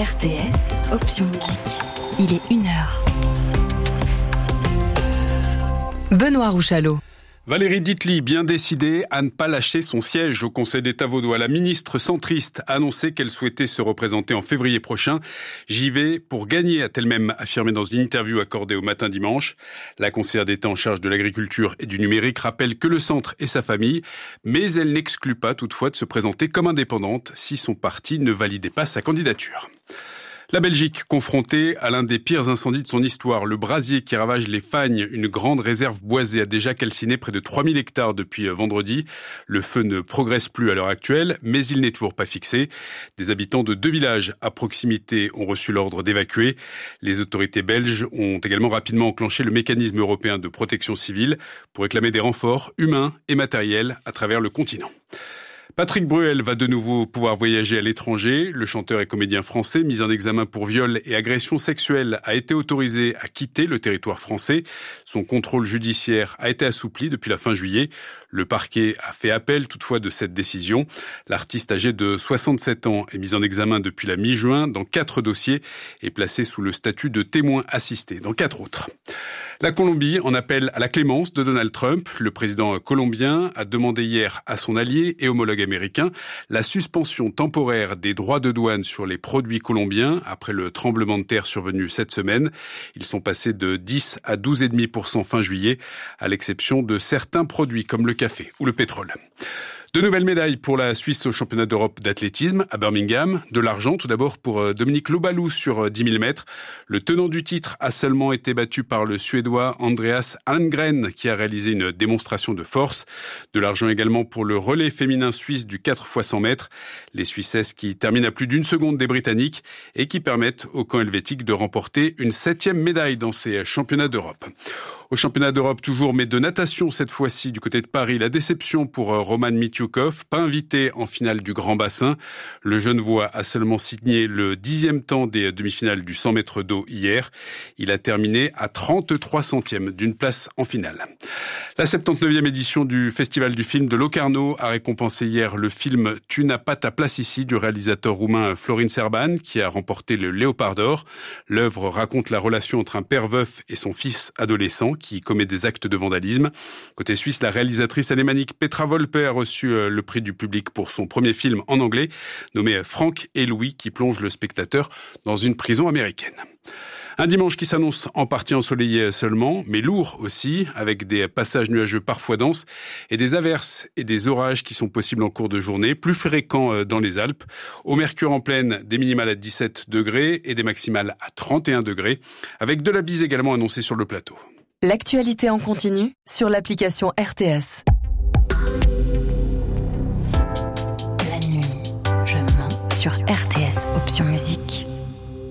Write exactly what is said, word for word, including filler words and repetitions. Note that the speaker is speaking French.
R T S, option musique. Il est une heure. Benoît Rouchalot. Valérie Dietly, bien décidée à ne pas lâcher son siège au Conseil d'État vaudois. La ministre centriste a annoncé qu'elle souhaitait se représenter en février prochain. J'y vais pour gagner, a-t-elle même affirmé dans une interview accordée au Matin Dimanche. La conseillère d'État en charge de l'agriculture et du numérique rappelle que le centre est sa famille, mais elle n'exclut pas toutefois de se présenter comme indépendante si son parti ne validait pas sa candidature. La Belgique, confrontée à l'un des pires incendies de son histoire, le brasier qui ravage les Fagnes, une grande réserve boisée, a déjà calciné près de trois mille hectares depuis vendredi. Le feu ne progresse plus à l'heure actuelle, mais il n'est toujours pas fixé. Des habitants de deux villages à proximité ont reçu l'ordre d'évacuer. Les autorités belges ont également rapidement enclenché le mécanisme européen de protection civile pour réclamer des renforts humains et matériels à travers le continent. Patrick Bruel va de nouveau pouvoir voyager à l'étranger. Le chanteur et comédien français, mis en examen pour viol et agression sexuelle, a été autorisé à quitter le territoire français. Son contrôle judiciaire a été assoupli depuis la fin juillet. Le parquet a fait appel toutefois de cette décision. L'artiste âgé de soixante-sept ans est mis en examen depuis la mi-juin dans quatre dossiers et placé sous le statut de témoin assisté dans quatre autres. La Colombie en appelle à la clémence de Donald Trump. Le président colombien a demandé hier à son allié et homologue américain la suspension temporaire des droits de douane sur les produits colombiens après le tremblement de terre survenu cette semaine. Ils sont passés de dix à douze virgule cinq pour cent fin juillet, à l'exception de certains produits comme le café ou le pétrole. De nouvelles médailles pour la Suisse au championnat d'Europe d'athlétisme à Birmingham. De l'argent tout d'abord pour Dominique Lobalou sur dix mille mètres. Le tenant du titre a seulement été battu par le Suédois Andreas Almgren qui a réalisé une démonstration de force. De l'argent également pour le relais féminin suisse du quatre fois cent mètres. Les Suissesses qui terminent à plus d'une seconde des Britanniques et qui permettent au camp helvétique de remporter une septième médaille dans ces championnats d'Europe. Au championnat d'Europe toujours, mais de natation cette fois-ci du côté de Paris. La déception pour Roman Mityoukov, pas invité en finale du Grand Bassin. Le Genevois a seulement signé le dixième temps des demi-finales du cent mètres d'eau hier. Il a terminé à trente-trois centièmes d'une place en finale. La soixante-dix-neuvième édition du Festival du film de Locarno a récompensé hier le film « Tu n'as pas ta place ici » du réalisateur roumain Florin Serban qui a remporté le Léopard d'or. L'œuvre raconte la relation entre un père veuf et son fils adolescent qui commet des actes de vandalisme. Côté suisse, la réalisatrice alémanique Petra Volpe a reçu le prix du public pour son premier film en anglais, nommé Franck et Louis, qui plonge le spectateur dans une prison américaine. Un dimanche qui s'annonce en partie ensoleillé seulement, mais lourd aussi, avec des passages nuageux parfois denses et des averses et des orages qui sont possibles en cours de journée, plus fréquents dans les Alpes. Au mercure en pleine, des minimales à dix-sept degrés et des maximales à trente et un degrés, avec de la bise également annoncée sur le plateau. L'actualité en continu sur l'application R T S.